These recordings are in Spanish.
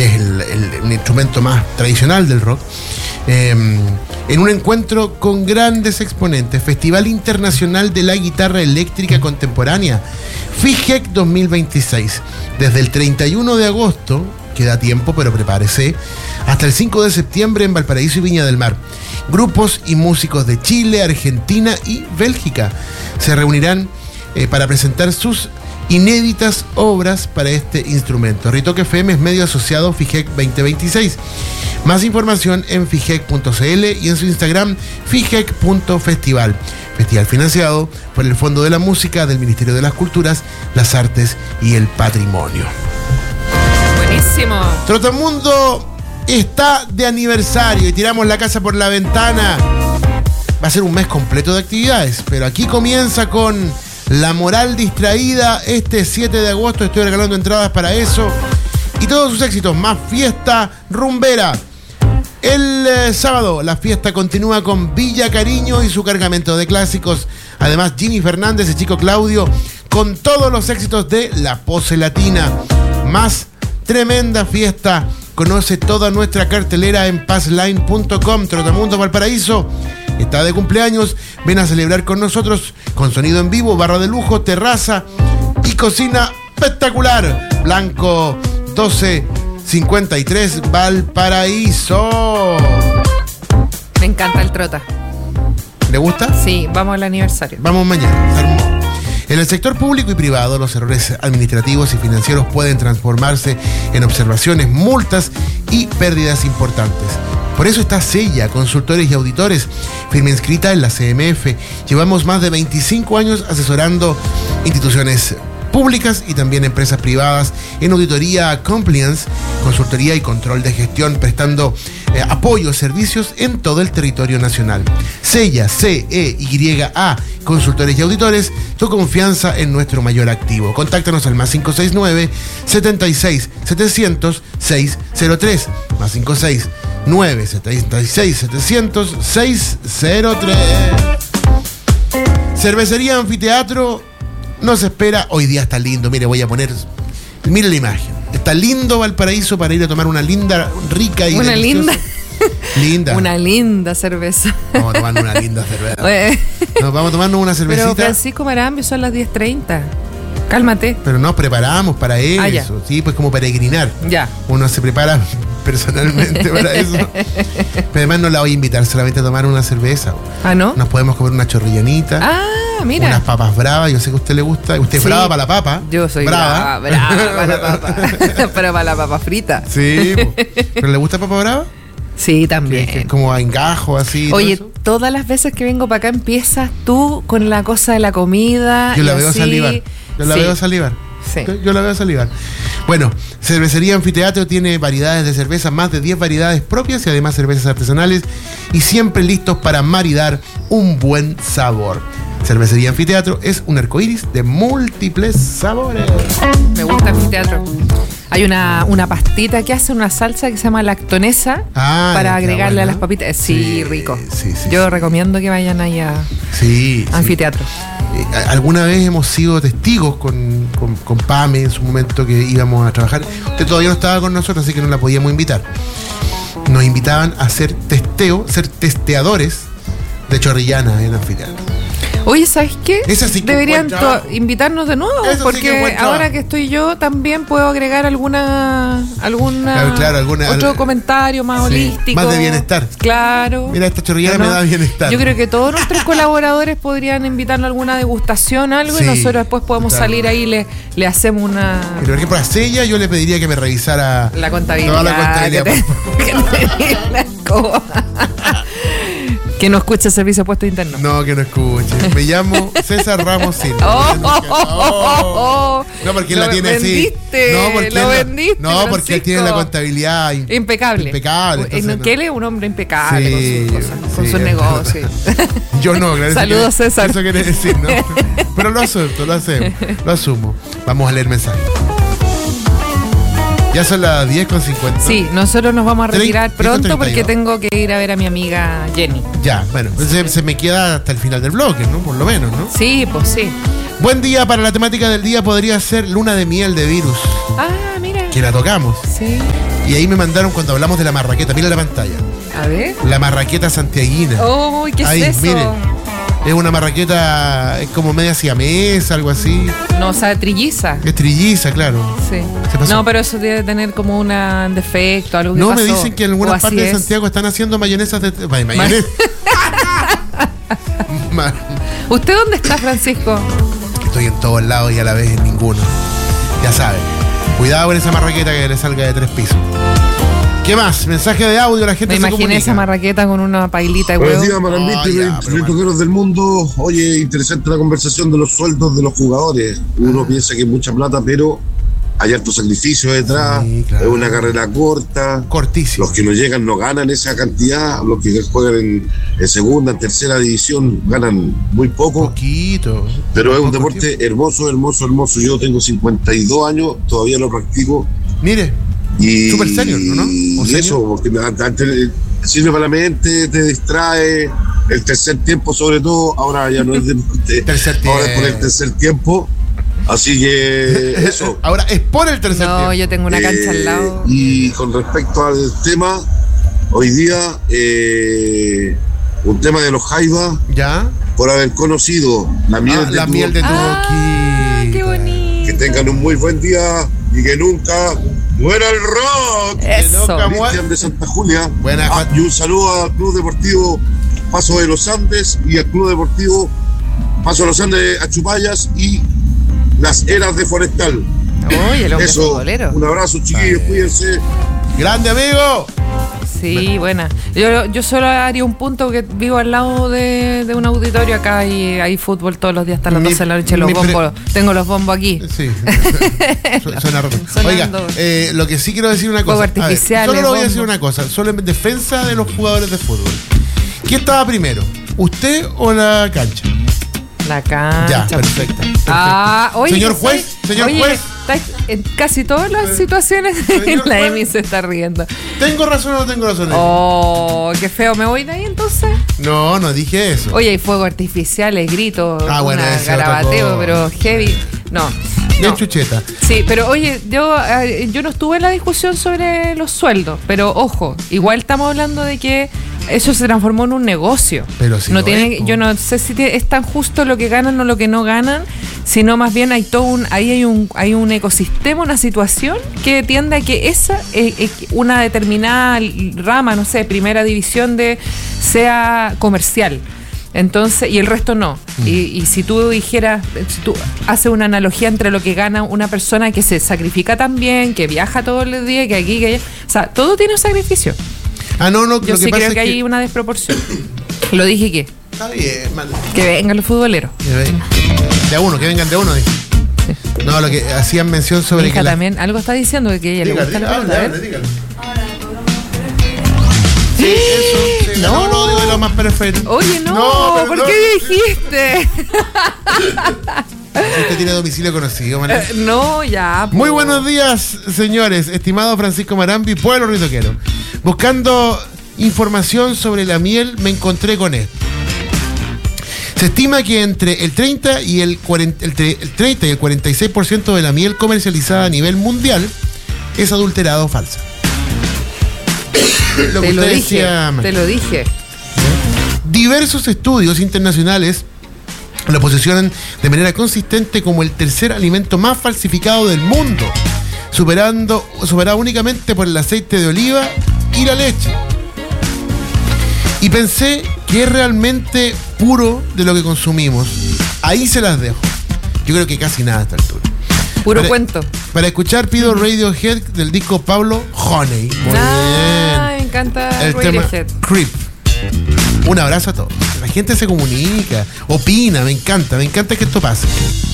que es un instrumento más tradicional del rock, en un encuentro con grandes exponentes, Festival Internacional de la Guitarra Eléctrica Contemporánea, FIGEC 2026, desde el 31 de agosto, queda tiempo, pero prepárese, hasta el 5 de septiembre en Valparaíso y Viña del Mar. Grupos y músicos de Chile, Argentina y Bélgica se reunirán para presentar sus inéditas obras para este instrumento. Ritoque FM es medio asociado FIGEC 2026. Más información en figec.cl y en su Instagram figec.festival. Festival financiado por el Fondo de la Música del Ministerio de las Culturas, las Artes y el Patrimonio. Buenísimo. Trotamundo está de aniversario y tiramos la casa por la ventana. Va a ser un mes completo de actividades, pero aquí comienza con La Moral Distraída. Este 7 de agosto estoy regalando entradas para eso y todos sus éxitos, más fiesta rumbera. El sábado la fiesta continúa con Villa Cariño y su cargamento de clásicos. Además, Jimmy Fernández y Chico Claudio con todos los éxitos de La Pose Latina. Más tremenda fiesta. Conoce toda nuestra cartelera en passline.com. Trotamundo Valparaíso está de cumpleaños. Ven a celebrar con nosotros con sonido en vivo, barra de lujo, terraza y cocina espectacular. Blanco 1253 Valparaíso. Me encanta el trota. ¿Le gusta? Sí, vamos al aniversario. Vamos mañana. En el sector público y privado, los errores administrativos y financieros pueden transformarse en observaciones, multas y pérdidas importantes. Por eso está Sella, consultores y auditores, firma inscrita en la CMF. Llevamos más de 25 años asesorando instituciones públicas y también empresas privadas en auditoría, compliance, consultoría y control de gestión, prestando apoyo, servicios en todo el territorio nacional. Sella, C-E-Y-A, consultores y auditores, tu confianza en nuestro mayor activo. Contáctanos al más 569-76-700-603, más 569-76-700-603. Cervecería Anfiteatro nos espera. Hoy día está lindo. Mire, voy a poner. Mire la imagen. Está lindo Valparaíso para ir a tomar una linda, rica y una deliciosa. Linda. Una linda cerveza. Vamos a tomar una linda cerveza. Vamos a tomarnos una cervecita. Pero Francisco Marambio son las 10:30. Cálmate. Pero nos preparamos para eso. Ya. Sí, pues como peregrinar. Ya. Uno se prepara personalmente para eso. Pero además no la voy a invitar solamente a tomar una cerveza. ¿Ah, no? Nos podemos comer una chorrillanita. Ah, mira. Unas papas bravas. Yo sé que a usted le gusta. Usted es brava para la papa. Yo soy brava para la papa. Pero para la papa frita. Sí. ¿Pero le gusta papa brava? Sí, también. Que como en gajo, así. Oye, todas las veces que vengo para acá empiezas tú con la cosa de la comida. Yo la veo salivar. Yo la veo salivar. Sí. Yo la veo salivar. Bueno, Cervecería Anfiteatro tiene variedades de cerveza, más de 10 variedades propias y además cervezas artesanales y siempre listos para maridar un buen sabor. Cervecería Anfiteatro es un arcoíris de múltiples sabores. Me gusta Anfiteatro. Hay una pastita que hace una salsa que se llama lactonesa para agregarle a las papitas. Sí, rico. Sí, yo recomiendo que vayan ahí a Anfiteatro. Alguna vez hemos sido testigos con Pame en su momento que íbamos a trabajar. Usted todavía no estaba con nosotros, así que no la podíamos invitar. Nos invitaban a hacer ser testeadores de chorrillana en Anfiteatro. Oye, ¿sabes qué? Deberían invitarnos de nuevo, porque ahora que estoy yo también puedo agregar alguna otro comentario más holístico. Más de bienestar. Claro. Mira, esta chorrillana me da bienestar. Yo creo que todos nuestros colaboradores podrían invitarnos a alguna degustación, algo, y nosotros después podemos salir ahí y le hacemos una... Pero por ejemplo a Sella yo le pediría que me revisara la contabilidad. Toda la contabilidad. Que no escuche el Servicio de Puestos Internos. No, que no escuche. Me llamo César Ramos Silva. No, porque él la tiene así. Lo vendiste. No, porque él tiene la contabilidad impecable. Entonces, que él es un hombre impecable con sus cosas, con sus negocios. Yo no, claro. Saludos, César. Eso quiere decir, ¿no? Pero lo acepto, lo asumo. Vamos a leer mensajes. Ya son las 10:50. Sí, nosotros nos vamos a retirar pronto porque tengo que ir a ver a mi amiga Jenny. Ya, bueno, se me queda hasta el final del bloque, ¿no? Por lo menos, ¿no? Sí, pues sí. Buen día para la temática del día podría ser Luna de Miel de Virus. Ah, mira. Que la tocamos. Sí. Y ahí me mandaron cuando hablamos de la marraqueta. Mira la pantalla. A ver. La marraqueta santiaguina. Oh, ¿qué es eso? Miren. Es una marraqueta, es como media siamesa, algo así. No, o sea, trilliza. Es trilliza, claro. Sí. No, pero eso debe tener como un defecto, algo que no, pasó. Me dicen que en algunas partes de Santiago están haciendo mayonesas de... Mayonesa. ¿Usted dónde está, Francisco? Estoy en todos lados y a la vez en ninguno. Ya saben. Cuidado con esa marraqueta que le salga de 3 pisos. ¿Qué más? Mensaje de audio, la gente me imaginé esa marraqueta con una pailita de huevo. Buenos días, Marambito, ritoqueros del mundo. Oye, interesante la conversación de los sueldos de los jugadores. Uno piensa que es mucha plata, pero hay harto sacrificio detrás. Sí, claro. Es una carrera corta. Cortísima. Los que no llegan no ganan esa cantidad. Los que juegan en segunda, en tercera división ganan muy poco. Poquito. Pero es un deporte hermoso, hermoso, hermoso. Yo tengo 52 años, todavía lo practico. Mire. Súper serio, ¿no? Y eso, porque sirve para la mente, te distrae. El tercer tiempo, sobre todo, ahora ya no es de ahora es por el tercer tiempo. Así que eso. Ahora es por el tercer tiempo. No, yo tengo una cancha al lado. Y con respecto al tema, hoy día, un tema de los Jaivas. ¿Ya? Por haber conocido la miel de tu boquita. ¡Qué bonito! Que tengan un muy buen día y que nunca muera el rock. Eso. Cristian de Santa Julia. Buenas. Y un saludo al Club Deportivo Paso de los Andes y al Club Deportivo Paso de los Andes a Chupayas y las Eras de Forestal. Oye, el hombre eso, futbolero. Un abrazo, chiquillos, cuídense. ¡Grande, amigo! Sí, buena. Yo solo haría un punto que vivo al lado de un auditorio acá y hay fútbol todos los días hasta las 12 de la noche. Los bombos, tengo los bombos aquí. Sí. Suena raro. Oiga, lo que sí quiero decir una cosa. Solo le voy a decir una cosa. Solo en defensa de los jugadores de fútbol. ¿Quién estaba primero? ¿Usted o la cancha? La cancha. Ya, perfecto. Oye, señor juez, juez. En casi todas las situaciones la Emi se está riendo. ¿Tengo razón o no tengo razón? Oh, qué feo. ¿Me voy de ahí entonces? No dije eso. Oye, hay fuegos artificiales, gritos, bueno, garabateo, pero heavy. No. Chucheta. Sí, pero oye, yo no estuve en la discusión sobre los sueldos, pero ojo, igual estamos hablando de que eso se transformó en un negocio. Pero sí no yo no sé si es tan justo lo que ganan o lo que no ganan, sino más bien hay todo hay un ecosistema, una situación que tiende a que esa una determinada rama, no sé, primera división sea comercial. Entonces, y el resto no. Y si tú dijeras, si tú haces una analogía entre lo que gana una persona que se sacrifica también, que viaja todos los días, que aquí, que allá, o sea, todo tiene un sacrificio. No, yo sí creo que hay una desproporción. Lo dije que. Está bien, man. Que vengan los futboleros. De a uno, que vengan de uno. Sí. No, lo que hacían mención sobre hija que también algo está diciendo que a ella le gusta la pelota. Dígale. Sí, eso. Sí, no, digo de lo más perfecto. Oye, no, ¿por qué dijiste? Usted tiene domicilio conocido, Manuel. No, ya. Muy buenos días, señores. Estimado Francisco Marambi, pueblo ritoquero. Buscando información sobre la miel, me encontré con esto. Se estima que entre el 30 y el 46% de la miel comercializada a nivel mundial es adulterada o falsa. Te lo dije. Diversos estudios internacionales lo posicionan de manera consistente como el tercer alimento más falsificado del mundo, superado únicamente por el aceite de oliva y la leche. Y pensé que es realmente puro de lo que consumimos. Ahí se las dejo. Yo creo que casi nada a esta altura. Puro cuento. Para escuchar pido Radiohead del disco Pablo Honey. Muy bien. Me encanta el Radiohead. Tema Creep. Un abrazo a todos. La gente se comunica, opina, me encanta que esto pase.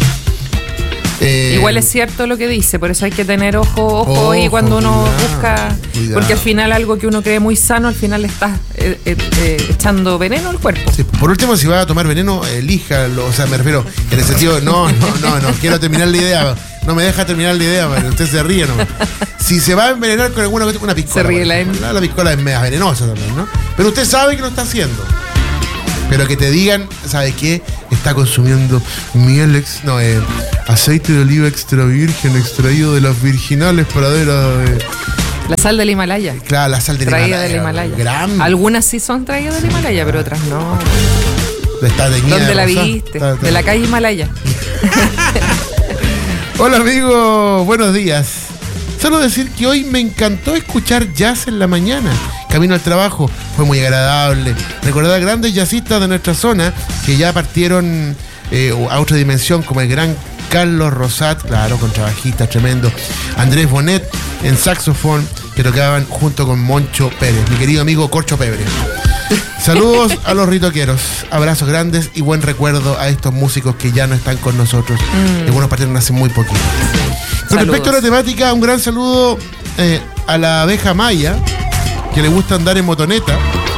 Igual es cierto lo que dice, por eso hay que tener ojo y cuando uno busca, porque al final algo que uno cree muy sano, al final le estás echando veneno al cuerpo. Sí, por último, si va a tomar veneno, elíjalo, o sea, me refiero en el sentido, no, quiero terminar la idea, no me deja terminar la idea, pero usted se ríe, ¿no? Si se va a envenenar con una piscola. Se ríe la piscola es media venenosa también, ¿no? Pero usted sabe que lo está haciendo. Pero que te digan, ¿sabe qué? Está consumiendo aceite de oliva extra virgen extraído de las virginales praderas La sal del Himalaya. Claro, la sal del traída del Himalaya. Gran. Algunas sí son traídas del Himalaya, pero otras no. ¿Dónde la viste? De la calle Himalaya. Hola amigos, buenos días. Solo decir que hoy me encantó escuchar jazz en la mañana. Camino al trabajo, fue muy agradable. Recordar a grandes jazzistas de nuestra zona que ya partieron a otra dimensión, como el gran Carlos Rosat, claro, contrabajista tremendo. Andrés Bonet en saxofón, que tocaban junto con Moncho Pérez, mi querido amigo Corcho Pebre. Saludos a los ritoqueros, abrazos grandes y buen recuerdo a estos músicos que ya no están con nosotros. Algunos partieron hace muy poquito. Con respecto a la temática, un gran saludo a la abeja Maya, que le gusta andar en motoneta.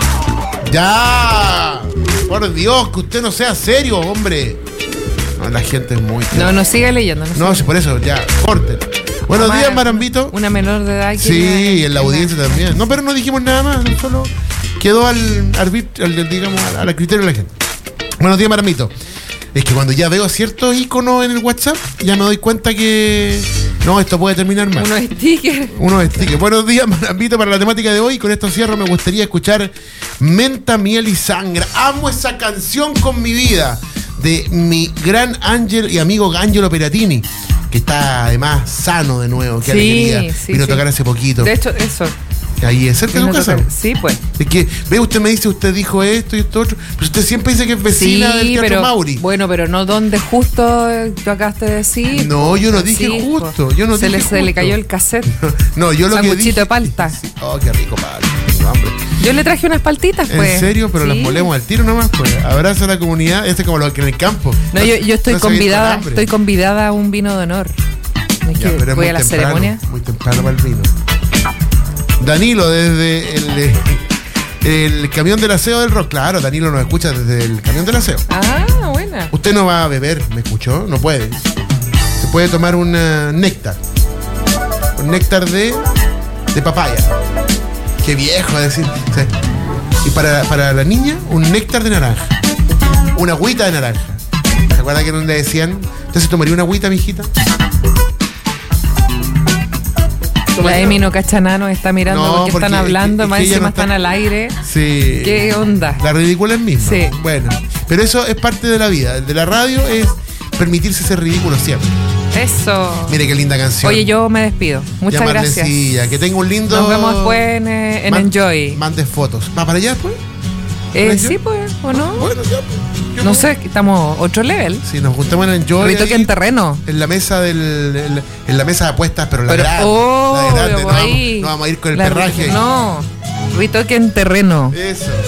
¡Ya! Por Dios, que usted no sea serio, hombre. No, la gente es muy... No siga leyendo. No, sí, por eso, ya, corten. Buenos días, Marambito. Una menor de edad. Sí, y en la audiencia también. No, pero no dijimos nada más, no solo quedó al criterio de la gente. Buenos días, Marambito. Es que cuando ya veo ciertos iconos en el WhatsApp, ya me doy cuenta que... No, esto puede terminar mal. Unos stickers. Buenos días, Marambito, para la temática de hoy. Con esto cierro, me gustaría escuchar Menta, Miel y Sangre. Amo esa canción con mi vida, de mi gran ángel y amigo Angelo Peratini, que está además sano de nuevo. Qué alegría. Vino a tocar hace poquito. De hecho, eso. Ahí es cerca de tu casa. Sí, pues. Es que, ve, usted me dice, usted dijo esto y esto otro, pero usted siempre dice que es vecina del Teatro Mauri. Bueno, pero no donde justo tú acabaste de decir. No, yo no dije justo. Yo no dije justo. Se le cayó el cassette. No, yo lo que dije. Sanguchito de palta. Oh, qué rico, palta. Tengo hambre. Yo le traje unas paltitas, pues. ¿En serio? Pero las molemos al tiro nomás, pues. Abrazo a la comunidad. Este es como lo que en el campo. No, yo estoy convidada. Estoy convidada a un vino de honor. Es que ya, voy a la ceremonia. Muy temprano para el vino. Danilo, desde el camión del aseo del rock. Claro, Danilo nos escucha desde el camión del aseo. Ah, buena. Usted no va a beber, ¿me escuchó? No puede. Se puede tomar un néctar. Un néctar de papaya. Qué viejo decir. O sea, y para la niña, un néctar de naranja. Una agüita de naranja. ¿Se acuerda que no le decían? ¿Usted se tomaría una agüita, mijita? La Emi no cacha nada, nos está mirando porque están hablando, más encima están al aire. Sí. ¿Qué onda? La ridícula es misma. Sí. Bueno, pero eso es parte de la vida. El de la radio es permitirse ser ridículo siempre. Eso. Mire qué linda canción. Oye, yo me despido. Muchas gracias. Que tenga un lindo... Nos vemos después en Enjoy. Mande fotos. ¿Va para allá después? Sí, pues, ¿o no? Bueno, ya, pues. No sé, estamos otro level. Sí, nos juntamos en Enjoy. Ritoque en terreno. En la mesa en la mesa de apuestas, pero la grande. Oh, la grande. No vamos a ir con el perraje. No, Ritoque en terreno. Eso.